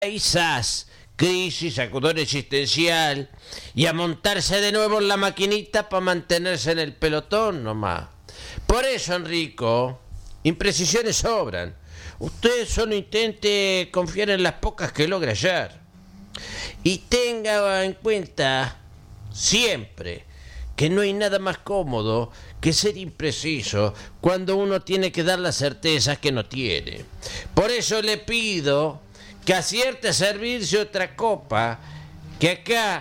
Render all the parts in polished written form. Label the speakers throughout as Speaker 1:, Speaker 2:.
Speaker 1: quizás crisis, sacudón existencial y a montarse de nuevo en la maquinita para mantenerse en el pelotón nomás. Por eso, Enrico, imprecisiones sobran. Usted solo intente confiar en las pocas que logra hallar. Y tenga en cuenta siempre que no hay nada más cómodo que ser impreciso cuando uno tiene que dar las certezas que no tiene. Por eso le pido que acierte a servirse otra copa, que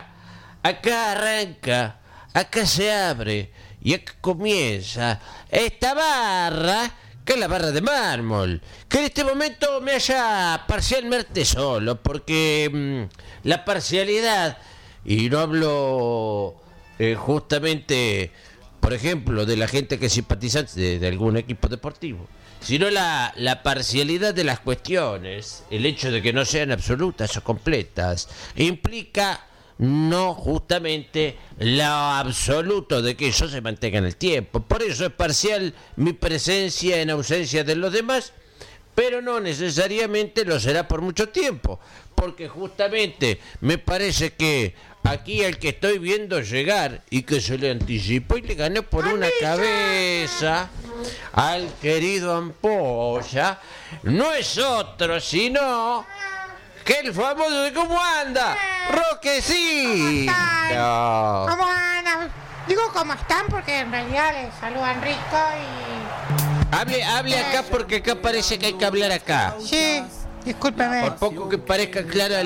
Speaker 1: acá arranca, acá se abre y acá comienza esta barra, que es la barra de mármol, que en este momento me halla parcialmente solo, porque la parcialidad, y no hablo justamente, por ejemplo, de la gente que es simpatizante de algún equipo deportivo, sino la parcialidad de las cuestiones, el hecho de que no sean absolutas o completas, implica no justamente lo absoluto de que eso se mantenga en el tiempo. Por eso es parcial mi presencia en ausencia de los demás, pero no necesariamente lo será por mucho tiempo, porque justamente me parece que aquí al que estoy viendo llegar y que se le anticipó y le gané por una cabeza al querido Ampolla, no es otro sino que el famoso de ¿cómo anda? Roquecito.
Speaker 2: ¿Cómo andan? Digo cómo están porque en realidad les saludan Rico y...
Speaker 1: Hable acá porque acá parece que hay que hablar acá.
Speaker 2: Sí, discúlpeme.
Speaker 1: Por poco que parezca clara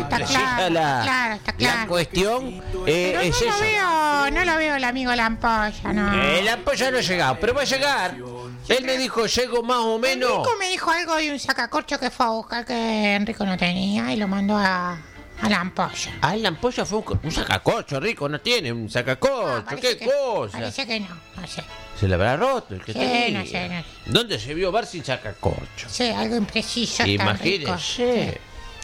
Speaker 1: la cuestión,
Speaker 2: Pero
Speaker 1: es
Speaker 2: no
Speaker 1: eso.
Speaker 2: No lo veo el amigo Lampolla, no.
Speaker 1: El Ampolla no ha llegado, pero va a llegar. Él me dijo, llego más o menos.
Speaker 2: Enrico me dijo algo de un sacacorcho que fue a buscar que Enrico no tenía y lo mandó a la Ampolla.
Speaker 1: Ah, la Ampolla fue un sacacorcho, Rico, no tiene un sacacorcho, qué cosa.
Speaker 2: Parece que no sé.
Speaker 1: Se le habrá roto el que tenía.
Speaker 2: No sé.
Speaker 1: ¿Dónde se vio Bar sin sacacorcho?
Speaker 2: Sí, algo impreciso.
Speaker 1: Imagínese.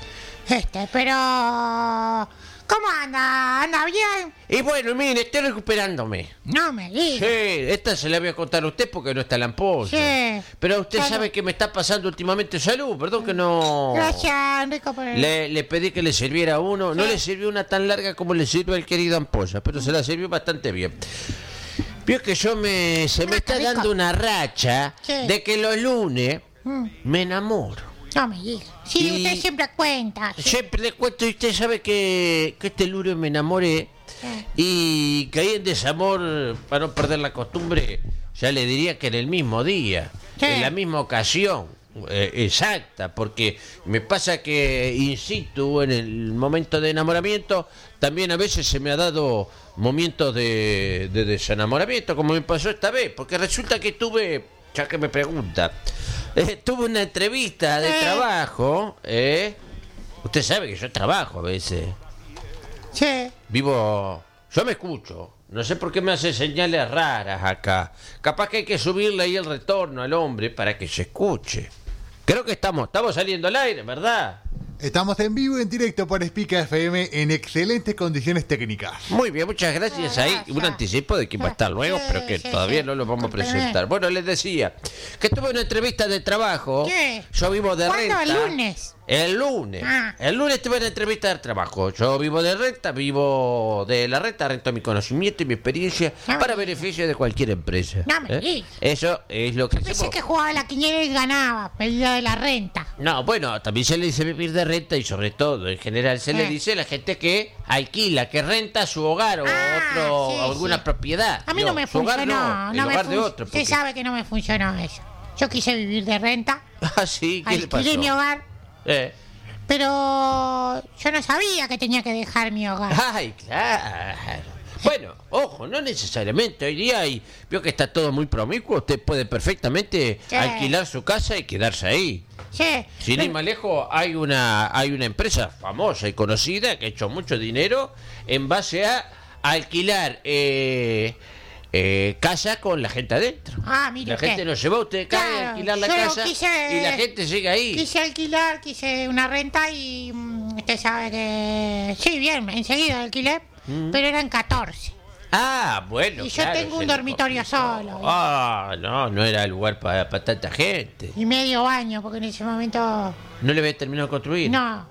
Speaker 2: Pero... ¿Cómo anda? ¿Anda bien?
Speaker 1: Y bueno, mire, estoy recuperándome.
Speaker 2: No me digas.
Speaker 1: Sí, esta se la voy a contar a usted porque no está la Ampolla.
Speaker 2: Sí.
Speaker 1: Pero usted sabe que me está pasando últimamente salud, perdón que no...
Speaker 2: Gracias, Enrico, por el...
Speaker 1: Le pedí que le sirviera uno, no le sirvió una tan larga como le sirvió al querido Ampolla, pero se la sirvió bastante bien. Vio que se me está dando una racha de que los lunes me enamoro.
Speaker 2: No me diga. Sí, usted siempre cuenta. Sí.
Speaker 1: Siempre le cuento y usted sabe que este lunes me enamoré y caí en desamor para no perder la costumbre. Ya le diría que en el mismo día, en la misma ocasión exacta, porque me pasa que in situ, en el momento de enamoramiento, también a veces se me ha dado momentos de desenamoramiento, como me pasó esta vez, porque resulta que tuve, ya que me pregunta, tuve una entrevista de trabajo, usted sabe que yo trabajo a veces.
Speaker 2: Sí.
Speaker 1: Yo me escucho. No sé por qué me hace señales raras acá. Capaz que hay que subirle ahí el retorno al hombre para que se escuche. Creo que estamos saliendo al aire, ¿verdad?
Speaker 3: Estamos en vivo y en directo por Espica FM en excelentes condiciones técnicas.
Speaker 1: Muy bien, muchas gracias. Ahí un anticipo de quién va a estar luego, pero que todavía no lo vamos a presentar. Bueno, les decía que tuve una entrevista de trabajo.
Speaker 2: ¿Qué?
Speaker 1: Yo vivo de renta.
Speaker 2: ¿Cuándo? ¿El lunes?
Speaker 1: El lunes. El lunes tuve una entrevista de trabajo. Yo vivo de renta, vivo de la renta, rento mi conocimiento y mi experiencia para beneficio de cualquier empresa.
Speaker 2: No me digas.
Speaker 1: Eso es lo que hacemos.
Speaker 2: Pensé que jugaba a la quiniela y ganaba, pedida de la renta.
Speaker 1: No, bueno, también se le dice vivir de renta y sobre todo, en general, se le dice a la gente que alquila, que renta su hogar o alguna propiedad.
Speaker 2: A mí no me funcionó.
Speaker 1: El hogar de otro.
Speaker 2: Usted sabe que no me funcionó eso. Yo quise vivir de renta.
Speaker 1: Ah, sí, ¿qué le pasó?
Speaker 2: Alquilé mi hogar. Pero yo no sabía que tenía que dejar mi hogar.
Speaker 1: Ay, claro. Bueno, ojo, no necesariamente. Hoy día veo que está todo muy promiscuo. Usted puede perfectamente alquilar su casa y quedarse ahí.
Speaker 2: Sí.
Speaker 1: Sin ir más lejos, hay una empresa famosa y conocida que ha hecho mucho dinero en base a alquilar casa con la gente adentro.
Speaker 2: Mire
Speaker 1: la gente no se va, usted cae a alquilar la casa y la gente llega ahí.
Speaker 2: Quise una renta y usted sabe que... Sí, bien, enseguida alquilé, pero eran 14.
Speaker 1: Bueno,
Speaker 2: y yo tengo un dormitorio solo.
Speaker 1: No era el lugar para tanta gente.
Speaker 2: Y medio baño, porque en ese momento...
Speaker 1: ¿No le había terminado de construir?
Speaker 2: No,